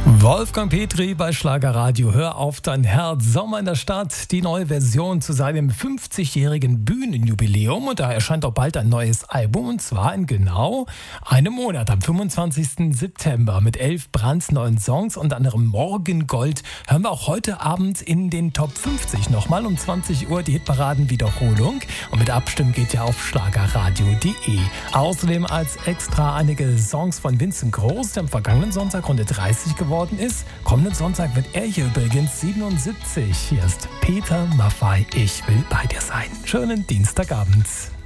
Wolfgang Petri bei Schlagerradio. Hör auf dein Herz. Sommer in der Stadt. Die neue Version zu seinem 50-jährigen Bühnenjubiläum. Und da erscheint auch bald ein neues Album. Und zwar in genau einem Monat, am 25. September. Mit 11 brandneuen Songs, unter anderem Morgengold. Hören wir auch heute Abend in den Top 50 nochmal um 20 Uhr die Hitparaden-Wiederholung. Und mit Abstimmen geht ja auf schlagerradio.de. Außerdem als extra einige Songs von Vincent Groß, der am vergangenen Sonntag Runde 30 geworden ist. Kommenden Sonntag wird er hier übrigens 77. Hier ist Peter Maffay. Ich will bei dir sein. Schönen Dienstagabend.